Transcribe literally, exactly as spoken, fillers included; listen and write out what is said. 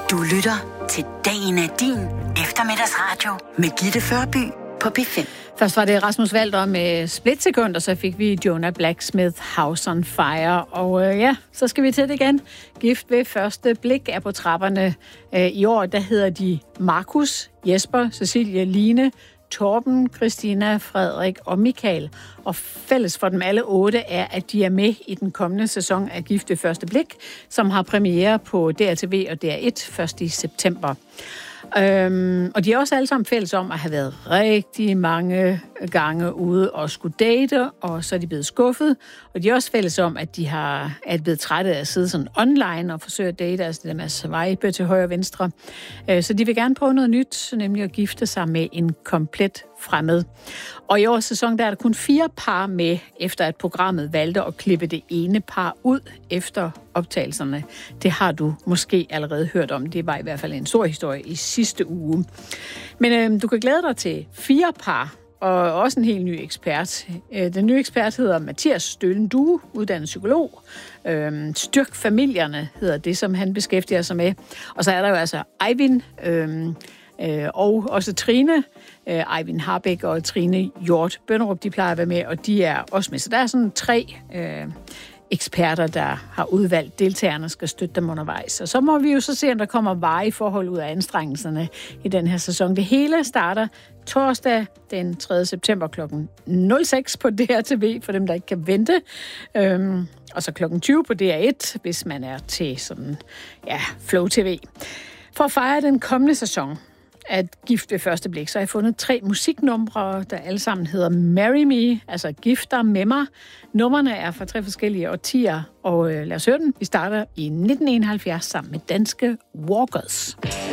Du lytter til Dagen er din eftermiddagsradio med Gitte Førby på P fem. Først var det Rasmus Walter med Splitsekund, og så fik vi Jonah Blacksmith House on Fire. Og øh, ja, så skal vi til det igen. Gift ved første blik er på trapperne. Øh, I år, der hedder de Markus, Jesper, Cecilie, Line, Torben, Christina, Frederik og Michael. Og fælles for dem alle otte er, at de er med i den kommende sæson af Gift ved første blik, som har premiere på D R T V og D R et først i september. Øhm, og de er også alle sammen fælles om at have været rigtig mange gange ude og skulle date, og så er de blevet skuffet. Og de er også fælles om, at de har, er blevet trætte af at sidde sådan online og forsøge at date, altså det der med at swipe til højre og venstre. Øh, så de vil gerne prøve noget nyt, nemlig at gifte sig med en komplet fremmed. Og i årets sæson der er der kun fire par med, efter at programmet valgte at klippe det ene par ud efter optagelserne. Det har du måske allerede hørt om. Det var i hvert fald en stor historie i sidste uge. Men øh, du kan glæde dig til fire par, og også en helt ny ekspert. Den nye ekspert hedder Mathias Stølen Due, uddannet psykolog. Øhm, Styrk familierne hedder det, som han beskæftiger sig med. Og så er der jo altså Eivind øhm, øh, og også Trine. Øh, Eivind Harbæk og Trine Hjort Bønderup, de plejer at være med, og de er også med. Så der er sådan tre øh, eksperter, der har udvalgt deltagerne, skal støtte dem undervejs. Og så må vi jo så se, om der kommer varige forhold ud af anstrengelserne i den her sæson. Det hele starter torsdag den tredje september klokken nul seks på D R T V, for dem, der ikke kan vente. Øhm, og så klokken tyve på D R et, hvis man er til sådan, ja, Flow T V. For at fejre den kommende sæson af Gift ved første blik, så har jeg fundet tre musiknumre, der alle sammen hedder Marry Me, altså Gifter med mig. Numrene er fra tre forskellige årtier, og øh, lad os høre den. Vi starter i nitten enoghalvfjerds sammen med danske Walkers.